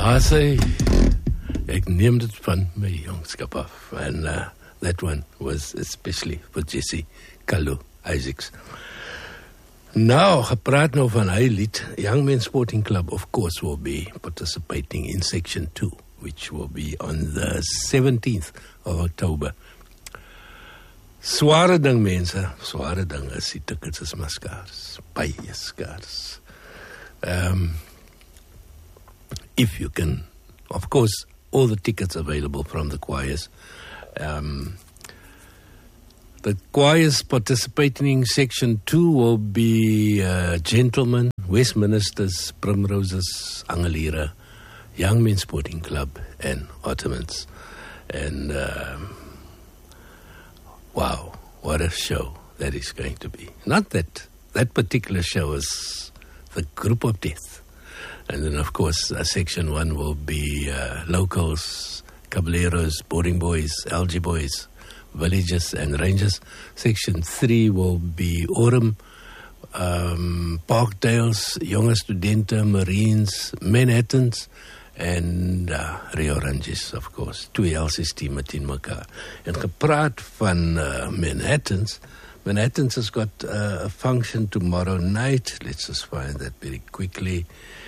Ja, sê, ek neem dit van my jongskap af. And that one was especially for Jesse Kalu Isaacs. Nou, gepraat nou van hy lied, Young Men Sporting Club, of course, will be participating in Section 2, which will be on the 17th of October. Sware ding, mense, sware ding is die tickets is maar skaars, baie skaars. If you can, of course, all the tickets available from the choirs. The choirs participating in Section 2 will be Gentlemen, Westministers, Primroses, Angelira, Young Men Sporting Club, and Ottomans. And wow, what a show that is going to be. Not that particular show is the Group of Death. And then, of course, Section 1 will be locals, caballeros, boarding boys, LG boys, villages and rangers. Section 3 will be Orem, Parkdales, jonge studenten, Marines, Manhattans, and Rio Ranges, of course. Twee LC's met in mekaar. En gepraat van Manhattans has got a function tomorrow night. Let's just find that very quickly.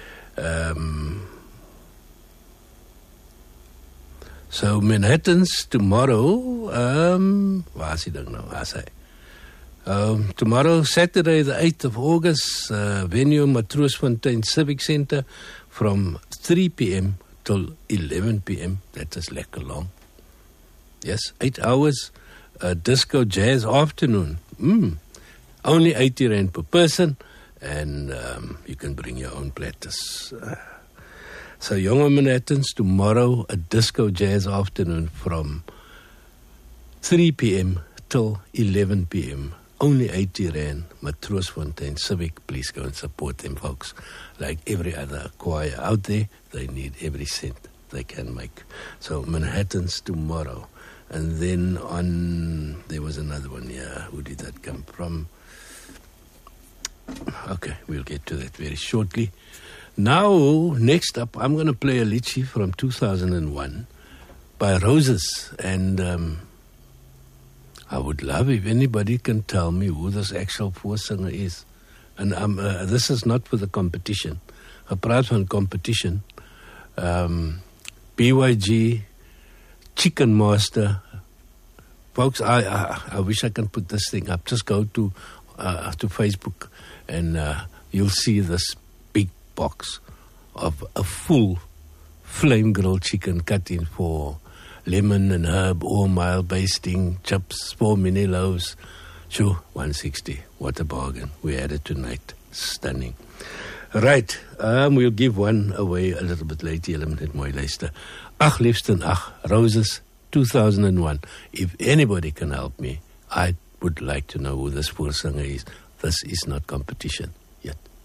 So Manhattans tomorrow, waar is die ding nou? Waar is hy? Tomorrow, Saturday the 8th of August, venue Matroosfontein Civic Centre from 3 p.m. till 11 p.m. That is lekker long. Yes, 8 hours, disco jazz afternoon. Only 80 rand per person. And you can bring your own platters. So Young Manhattans tomorrow, a disco jazz afternoon from 3 p.m. till 11 p.m. Only 80 rand, Matroosfontein Civic. Please go and support them, folks. Like every other choir out there, they need every cent they can make. So Manhattans tomorrow. And then there was another one here. Who did that come from? Okay, we'll get to that very shortly. Now, next up, I'm going to play a liedjie from 2001 by Roses. And I would love if anybody can tell me who this actual voorsinger is. And this is not for the competition. Gepraat van competition. BYG, Chicken Master. Folks, I wish I can put this thing up. Just go to Facebook and you'll see this big box of a full flame grilled chicken cut in for lemon and herb, all mild basting, chips, 4 mini loaves. Sure, 160. What a bargain. We had it tonight. Stunning. Right, we'll give one away a little bit later. Julle moet net mooi luister. Ag liefsten, ag, Roses 2001. If anybody can help me, I would like to know who this voorsinger is. This is not competition yet.